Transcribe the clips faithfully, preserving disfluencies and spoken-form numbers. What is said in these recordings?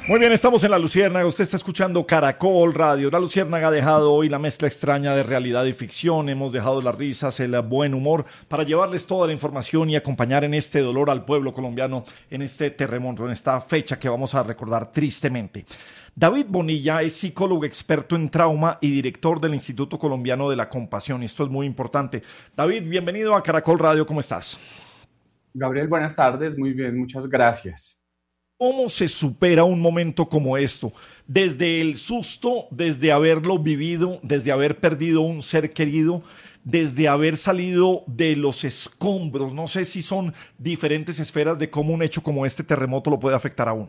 Muy bien, estamos en La Luciérnaga, usted está escuchando Caracol Radio. La Luciérnaga ha dejado hoy la mezcla extraña de realidad y ficción, hemos dejado las risas, el buen humor, para llevarles toda la información y acompañar en este dolor al pueblo colombiano, en este terremoto, en esta fecha que vamos a recordar tristemente. David Bonilla es psicólogo experto en trauma y director del Instituto Colombiano de la Compasión, y esto es muy importante. David, bienvenido a Caracol Radio, ¿cómo estás? Gabriel, buenas tardes, muy bien, muchas gracias. ¿Cómo se supera un momento como esto? Desde el susto, desde haberlo vivido, desde haber perdido un ser querido, desde haber salido de los escombros. No sé si son diferentes esferas de cómo un hecho como este terremoto lo puede afectar a uno.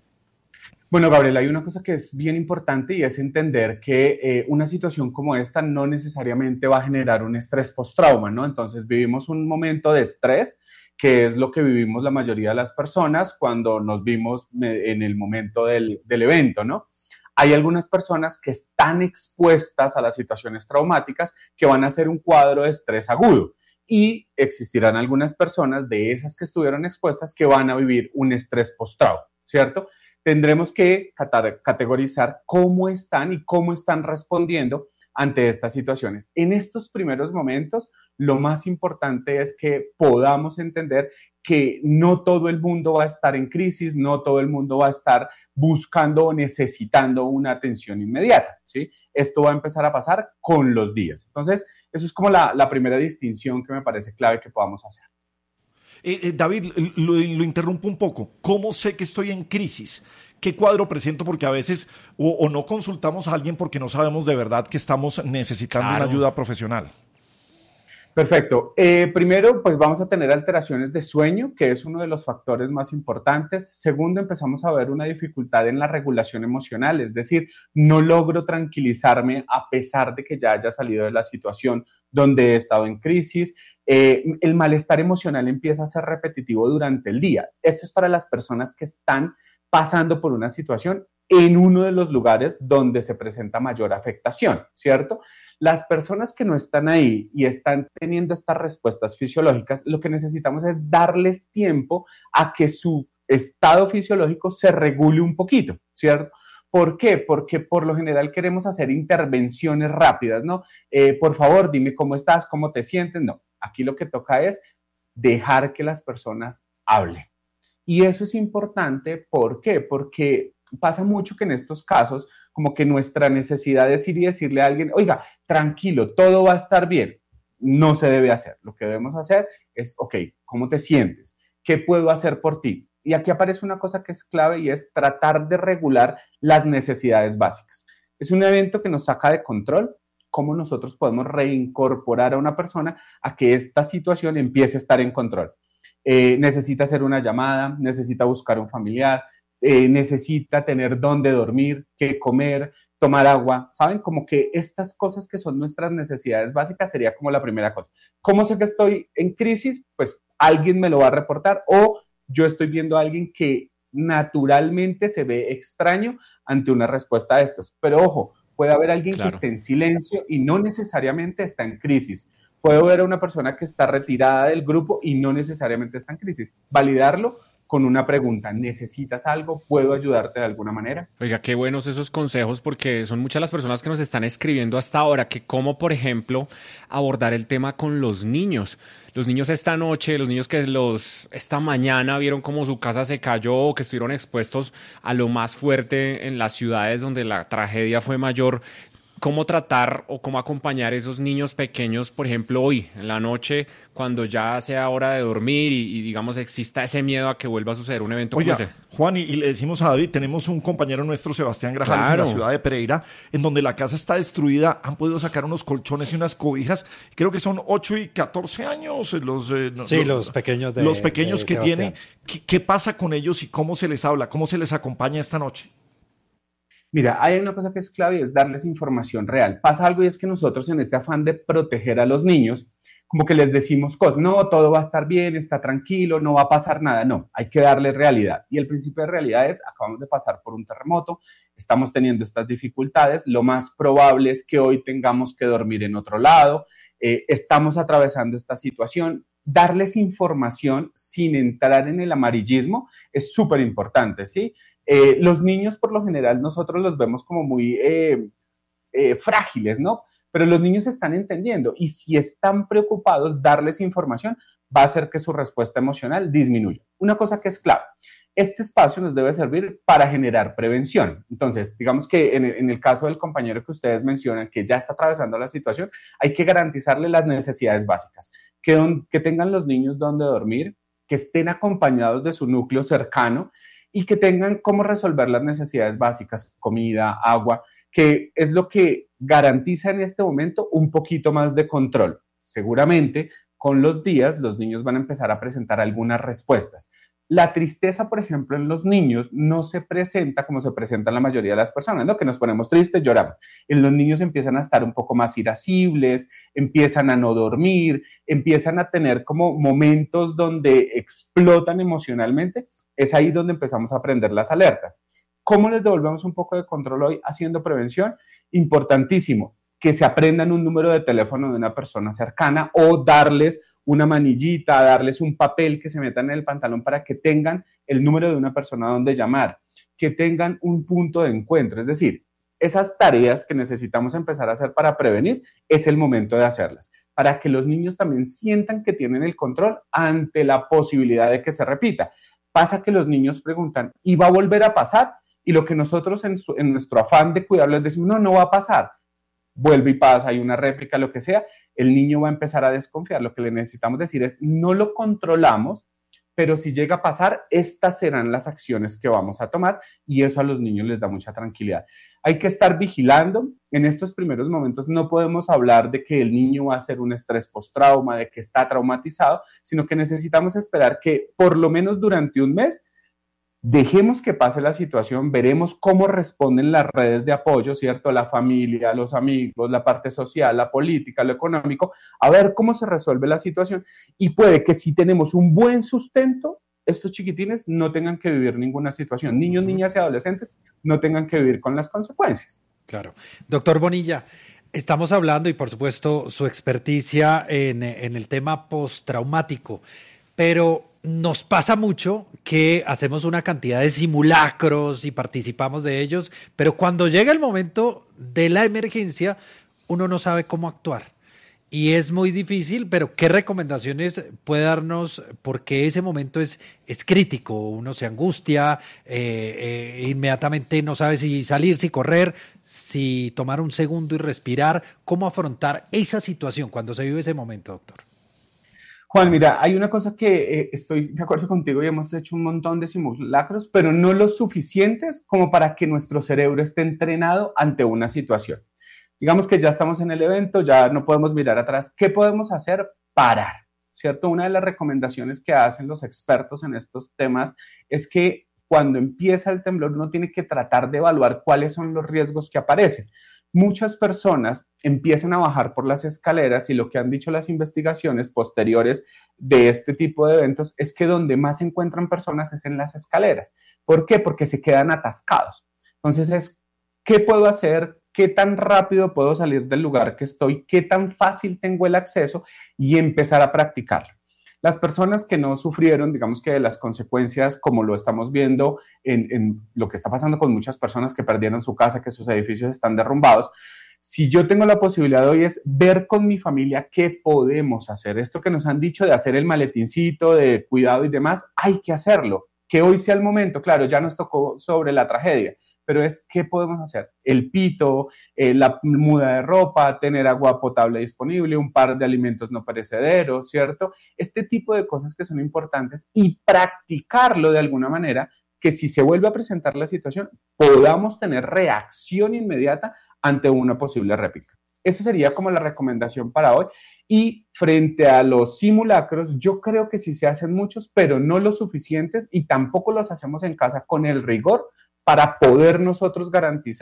Bueno, Gabriel, hay una cosa que es bien importante y es entender que eh, una situación como esta no necesariamente va a generar un estrés postrauma, ¿no? Entonces vivimos un momento de estrés, que es lo que vivimos la mayoría de las personas cuando nos vimos en el momento del, del evento, ¿no? Hay algunas personas que están expuestas a las situaciones traumáticas que van a hacer un cuadro de estrés agudo y existirán algunas personas de esas que estuvieron expuestas que van a vivir un estrés postrauma, ¿cierto? Tendremos que categorizar cómo están y cómo están respondiendo ante estas situaciones. En estos primeros momentos, lo más importante es que podamos entender que no todo el mundo va a estar en crisis, no todo el mundo va a estar buscando o necesitando una atención inmediata, ¿sí? Esto va a empezar a pasar con los días. Entonces, eso es como la, la primera distinción que me parece clave que podamos hacer. Eh, eh, David, lo, lo interrumpo un poco. ¿Cómo sé que estoy en crisis? ¿Qué cuadro presento? Porque a veces o, o no consultamos a alguien porque no sabemos de verdad que estamos necesitando claro. una ayuda profesional. Perfecto. Eh, primero, pues vamos a tener alteraciones de sueño, que es uno de los factores más importantes. Segundo, empezamos a ver una dificultad en la regulación emocional, es decir, no logro tranquilizarme a pesar de que ya haya salido de la situación donde he estado en crisis. Eh, el malestar emocional empieza a ser repetitivo durante el día. Esto es para las personas que están pasando por una situación en uno de los lugares donde se presenta mayor afectación, ¿cierto? Las personas que no están ahí y están teniendo estas respuestas fisiológicas, lo que necesitamos es darles tiempo a que su estado fisiológico se regule un poquito, ¿cierto? ¿Por qué? Porque por lo general queremos hacer intervenciones rápidas, ¿no? Eh, por favor, dime cómo estás, cómo te sientes. No, aquí lo que toca es dejar que las personas hablen. Y eso es importante, ¿por qué? Porque pasa mucho que en estos casos, como que nuestra necesidad es ir y decirle a alguien, oiga, tranquilo, todo va a estar bien. No se debe hacer. Lo que debemos hacer es, ok, ¿cómo te sientes? ¿Qué puedo hacer por ti? Y aquí aparece una cosa que es clave y es tratar de regular las necesidades básicas. Es un evento que nos saca de control. ¿Cómo nosotros podemos reincorporar a una persona a que esta situación empiece a estar en control? Eh, necesita hacer una llamada, necesita buscar un familiar, eh, necesita tener dónde dormir, qué comer, tomar agua, ¿saben? Como que estas cosas que son nuestras necesidades básicas sería como la primera cosa. ¿Cómo sé que estoy en crisis? Pues alguien me lo va a reportar o yo estoy viendo a alguien que naturalmente se ve extraño ante una respuesta de estos. Pero ojo, puede haber alguien claro. que esté en silencio y no necesariamente está en crisis. Puedo ver a una persona que está retirada del grupo y no necesariamente está en crisis. Validarlo con una pregunta. ¿Necesitas algo? ¿Puedo ayudarte de alguna manera? Oiga, qué buenos esos consejos porque son muchas las personas que nos están escribiendo hasta ahora que cómo, por ejemplo, abordar el tema con los niños. Los niños esta noche, los niños que los esta mañana vieron cómo su casa se cayó o que estuvieron expuestos a lo más fuerte en las ciudades donde la tragedia fue mayor. ¿Cómo tratar o cómo acompañar a esos niños pequeños, por ejemplo, hoy, en la noche, cuando ya sea hora de dormir y, y digamos, exista ese miedo a que vuelva a suceder un evento Oiga, como ese? Juan, y, y le decimos a David, tenemos un compañero nuestro, Sebastián Grajales, claro. en la ciudad de Pereira, en donde la casa está destruida, han podido sacar unos colchones y unas cobijas, creo que son ocho y catorce años los, eh, sí, los, los pequeños de Los pequeños de que Sebastián. tienen. ¿Qué, ¿Qué pasa con ellos y cómo se les habla? ¿Cómo se les acompaña esta noche? Mira, hay una cosa que es clave y es darles información real. Pasa algo y es que nosotros en este afán de proteger a los niños, como que les decimos cosas, no, todo va a estar bien, está tranquilo, no va a pasar nada. No, hay que darles realidad. Y el principio de realidad es, acabamos de pasar por un terremoto, estamos teniendo estas dificultades, lo más probable es que hoy tengamos que dormir en otro lado, eh, estamos atravesando esta situación, darles información sin entrar en el amarillismo es súper importante, ¿sí? Eh, los niños, por lo general, nosotros los vemos como muy eh, eh, frágiles, ¿no? Pero los niños están entendiendo y si están preocupados, darles información va a hacer que su respuesta emocional disminuya. Una cosa que es clave, este espacio nos debe servir para generar prevención. Entonces, digamos que en el, en el caso del compañero que ustedes mencionan, que ya está atravesando la situación, hay que garantizarle las necesidades básicas, que, don, que tengan los niños donde dormir, que estén acompañados de su núcleo cercano y que tengan cómo resolver las necesidades básicas, comida, agua, que es lo que garantiza en este momento un poquito más de control. Seguramente, con los días, los niños van a empezar a presentar algunas respuestas. La tristeza, por ejemplo, en los niños no se presenta como se presenta en la mayoría de las personas, ¿no? Que nos ponemos tristes, lloramos. En los niños empiezan a estar un poco más irascibles, empiezan a no dormir, empiezan a tener como momentos donde explotan emocionalmente. Es ahí donde empezamos a prender las alertas. ¿Cómo les devolvemos un poco de control hoy haciendo prevención? Importantísimo, que se aprendan un número de teléfono de una persona cercana o darles una manillita, darles un papel que se metan en el pantalón para que tengan el número de una persona donde llamar, que tengan un punto de encuentro. Es decir, esas tareas que necesitamos empezar a hacer para prevenir, es el momento de hacerlas, para que los niños también sientan que tienen el control ante la posibilidad de que se repita. Pasa que los niños preguntan, ¿y va a volver a pasar? Y lo que nosotros en, su, en nuestro afán de cuidarlos decimos, no, no va a pasar. Vuelve y pasa, hay una réplica, lo que sea, el niño va a empezar a desconfiar. Lo que le necesitamos decir es, no lo controlamos, pero si llega a pasar, estas serán las acciones que vamos a tomar y eso a los niños les da mucha tranquilidad. Hay que estar vigilando. En estos primeros momentos no podemos hablar de que el niño va a hacer un estrés postrauma, de que está traumatizado, sino que necesitamos esperar que por lo menos durante un mes dejemos que pase la situación, veremos cómo responden las redes de apoyo, ¿cierto? La familia, los amigos, la parte social, la política, lo económico, a ver cómo se resuelve la situación y puede que si tenemos un buen sustento, estos chiquitines no tengan que vivir ninguna situación, niños, niñas y adolescentes no tengan que vivir con las consecuencias. Claro. Doctor Bonilla, estamos hablando y por supuesto su experticia en, en el tema postraumático, pero nos pasa mucho que hacemos una cantidad de simulacros y participamos de ellos, pero cuando llega el momento de la emergencia, uno no sabe cómo actuar. Y es muy difícil, pero ¿qué recomendaciones puede darnos? Porque ese momento es, es crítico, uno se angustia, eh, eh, inmediatamente no sabe si salir, si correr, si tomar un segundo y respirar. ¿Cómo afrontar esa situación cuando se vive ese momento, doctor? Juan, mira, hay una cosa que eh, estoy de acuerdo contigo y hemos hecho un montón de simulacros, pero no los suficientes como para que nuestro cerebro esté entrenado ante una situación. Digamos que ya estamos en el evento, ya no podemos mirar atrás. ¿Qué podemos hacer? Parar, ¿cierto? Una de las recomendaciones que hacen los expertos en estos temas es que cuando empieza el temblor uno tiene que tratar de evaluar cuáles son los riesgos que aparecen. Muchas personas empiezan a bajar por las escaleras y lo que han dicho las investigaciones posteriores de este tipo de eventos es que donde más se encuentran personas es en las escaleras. ¿Por qué? Porque se quedan atascados. Entonces es, ¿qué puedo hacer? ¿Qué tan rápido puedo salir del lugar que estoy? ¿Qué tan fácil tengo el acceso? Y empezar a practicarlo. Las personas que no sufrieron, digamos que de las consecuencias, como lo estamos viendo en, en lo que está pasando con muchas personas que perdieron su casa, que sus edificios están derrumbados, si yo tengo la posibilidad hoy es ver con mi familia qué podemos hacer. Esto que nos han dicho de hacer el maletincito, de cuidado y demás, hay que hacerlo. Que hoy sea el momento, claro, ya nos tocó sobre la tragedia, pero es qué podemos hacer. El pito, eh, la muda de ropa, tener agua potable disponible, un par de alimentos no perecederos, ¿cierto? Este tipo de cosas que son importantes y practicarlo de alguna manera que si se vuelve a presentar la situación, podamos tener reacción inmediata ante una posible réplica. Esa sería como la recomendación para hoy. Y frente a los simulacros, yo creo que sí se hacen muchos, pero no los suficientes y tampoco los hacemos en casa con el rigor para poder nosotros garantizar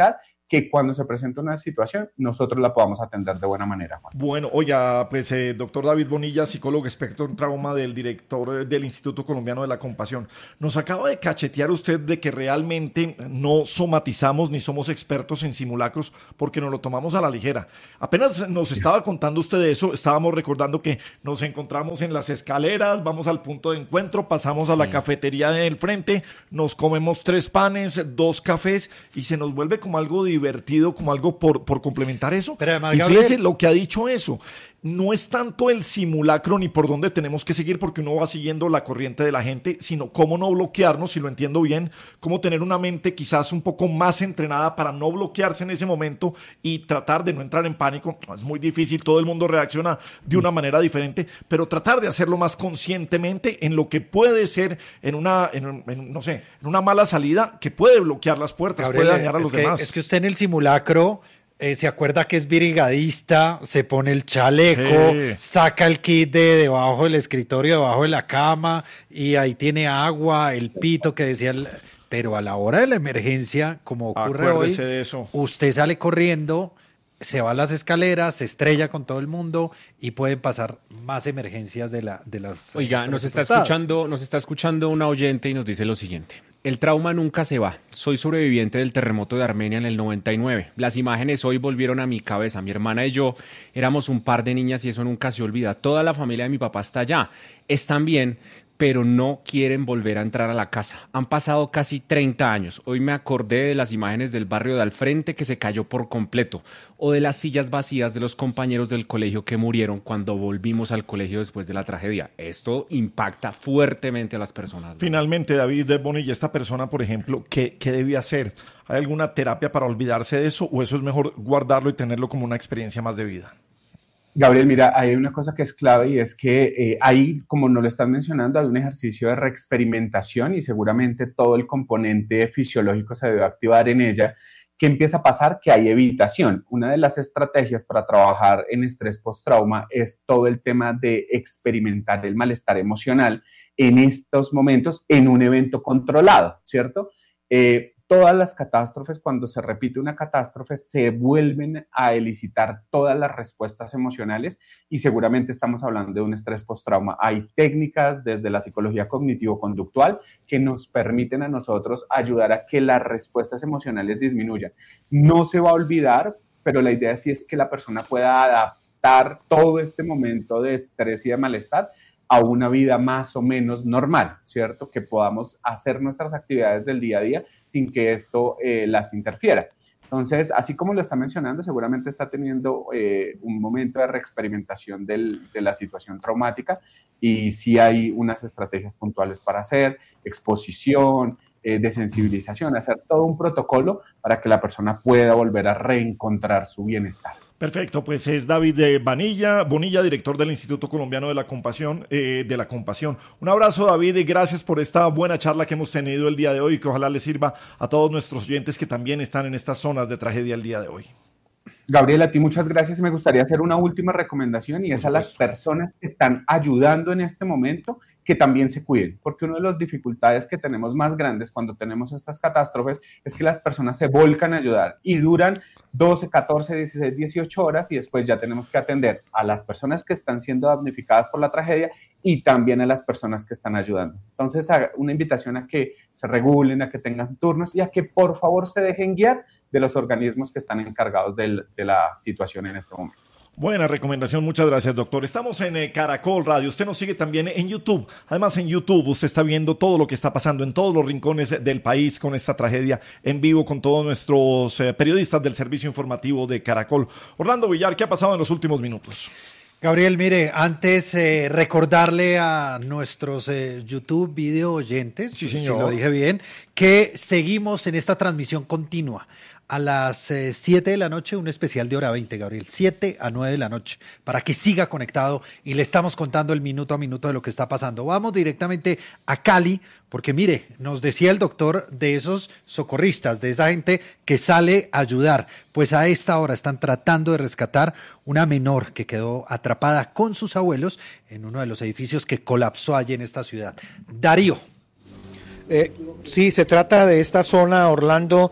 que cuando se presenta una situación, nosotros la podamos atender de buena manera, Juan. Bueno, oiga, pues eh, doctor David Bonilla, psicólogo experto en trauma del director del Instituto Colombiano de la Compasión, nos acaba de cachetear usted de que realmente no somatizamos ni somos expertos en simulacros porque nos lo tomamos a la ligera. Apenas nos estaba contando usted de eso, estábamos recordando que nos encontramos en las escaleras, vamos al punto de encuentro, pasamos a la sí. cafetería del frente, nos comemos tres panes, dos cafés y se nos vuelve como algo divertido, como algo por, por complementar eso. Pero además, y Gabriel, fíjese lo que ha dicho eso. No es tanto el simulacro ni por dónde tenemos que seguir porque uno va siguiendo la corriente de la gente, sino cómo no bloquearnos, si lo entiendo bien, cómo tener una mente quizás un poco más entrenada para no bloquearse en ese momento y tratar de no entrar en pánico. Es muy difícil, todo el mundo reacciona de una manera diferente, pero tratar de hacerlo más conscientemente en lo que puede ser en una, en, en, no sé, en una mala salida que puede bloquear las puertas, Gabriel, puede dañar a los que, demás. Es que usted en el simulacro Eh, se acuerda que es brigadista, se pone el chaleco, sí. saca el kit de debajo del escritorio, debajo de la cama, y ahí tiene agua, el pito que decía, el... pero a la hora de la emergencia, como ocurre Acuérdese hoy, de eso. Usted sale corriendo, se va a las escaleras, se estrella con todo el mundo y pueden pasar más emergencias de, la, de las... Oiga, nos está escuchando, nos está escuchando una oyente y nos dice lo siguiente. El trauma nunca se va. Soy sobreviviente del terremoto de Armenia en el noventa y nueve. Las imágenes hoy volvieron a mi cabeza. Mi hermana y yo éramos un par de niñas y eso nunca se olvida. Toda la familia de mi papá está allá. Están bien, pero no quieren volver a entrar a la casa. Han pasado casi treinta años. Hoy me acordé de las imágenes del barrio de al frente que se cayó por completo, o de las sillas vacías de los compañeros del colegio que murieron cuando volvimos al colegio después de la tragedia. Esto impacta fuertemente a las personas, ¿no? Finalmente, David Bonilla, esta persona, por ejemplo, ¿qué, qué debe hacer? ¿Hay alguna terapia para olvidarse de eso o eso es mejor guardarlo y tenerlo como una experiencia más de vida? Gabriel, mira, hay una cosa que es clave y es que eh, ahí, como nos lo están mencionando, hay un ejercicio de reexperimentación y seguramente todo el componente fisiológico se debe activar en ella. ¿Qué empieza a pasar? Que hay evitación. Una de las estrategias para trabajar en estrés post-trauma es todo el tema de experimentar el malestar emocional en estos momentos en un evento controlado, ¿cierto? Eh, Todas las catástrofes, cuando se repite una catástrofe, se vuelven a elicitar todas las respuestas emocionales y seguramente estamos hablando de un estrés post-trauma. Hay técnicas desde la psicología cognitivo-conductual que nos permiten a nosotros ayudar a que las respuestas emocionales disminuyan. No se va a olvidar, pero la idea sí es que la persona pueda adaptar todo este momento de estrés y de malestar a una vida más o menos normal, ¿cierto? Que podamos hacer nuestras actividades del día a día sin que esto eh, las interfiera. Entonces, así como lo está mencionando, seguramente está teniendo eh, un momento de reexperimentación del, de la situación traumática y sí hay unas estrategias puntuales para hacer, exposición, eh, de sensibilización, hacer todo un protocolo para que la persona pueda volver a reencontrar su bienestar. Perfecto, pues es David Bonilla, Bonilla, director del Instituto Colombiano de la Compasión, eh, de la Compasión. Un abrazo, David, y gracias por esta buena charla que hemos tenido el día de hoy, que ojalá les sirva a todos nuestros oyentes que también están en estas zonas de tragedia el día de hoy. Gabriel, a ti muchas gracias. Me gustaría hacer una última recomendación y es a las personas que están ayudando en este momento que también se cuiden, porque una de las dificultades que tenemos más grandes cuando tenemos estas catástrofes es que las personas se volcan a ayudar y duran doce, catorce, dieciséis, dieciocho horas y después ya tenemos que atender a las personas que están siendo damnificadas por la tragedia y también a las personas que están ayudando. Entonces, una invitación a que se regulen, a que tengan turnos y a que por favor se dejen guiar de los organismos que están encargados del, de la situación en este momento. Buena recomendación, muchas gracias, doctor. Estamos en eh, Caracol Radio, usted nos sigue también en YouTube. Además, en YouTube usted está viendo todo lo que está pasando en todos los rincones del país con esta tragedia, en vivo con todos nuestros eh, periodistas del servicio informativo de Caracol. Orlando Villar, ¿qué ha pasado en los últimos minutos? Gabriel, mire, antes eh, recordarle a nuestros eh, YouTube video oyentes, sí, señor, si lo dije bien, que seguimos en esta transmisión continua. A las eh, siete de la noche, un especial de hora veinte, Gabriel, siete a nueve de la noche, para que siga conectado y le estamos contando el minuto a minuto de lo que está pasando. Vamos directamente a Cali, porque mire, nos decía el doctor de esos socorristas, de esa gente que sale a ayudar, pues a esta hora están tratando de rescatar una menor que quedó atrapada con sus abuelos en uno de los edificios que colapsó allí en esta ciudad. Darío. Eh, sí, se trata de esta zona, Orlando,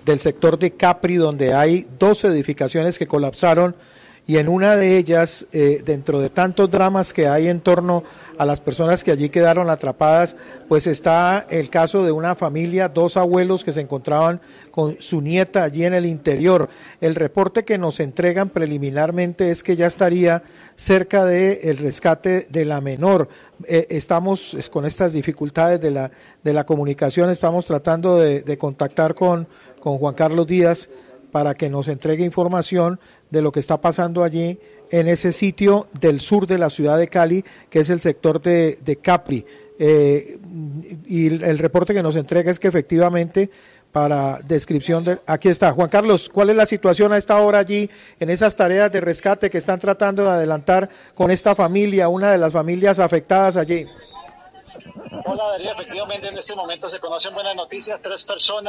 del sector de Capri, donde hay dos edificaciones que colapsaron, y en una de ellas, eh, dentro de tantos dramas que hay en torno a las personas que allí quedaron atrapadas, pues está el caso de una familia, dos abuelos que se encontraban con su nieta allí en el interior. El reporte que nos entregan preliminarmente es que ya estaría cerca del rescate de la menor. Eh, estamos con estas dificultades de la, de la comunicación, estamos tratando de, de contactar con, con Juan Carlos Díaz para que nos entregue información de lo que está pasando allí en ese sitio del sur de la ciudad de Cali, que es el sector de, de Capri. Eh, y el reporte que nos entrega es que efectivamente, para descripción de... Aquí está, Juan Carlos, ¿cuál es la situación a esta hora allí en esas tareas de rescate que están tratando de adelantar con esta familia, una de las familias afectadas allí? Hola Darío, efectivamente en este momento se conocen buenas noticias, tres personas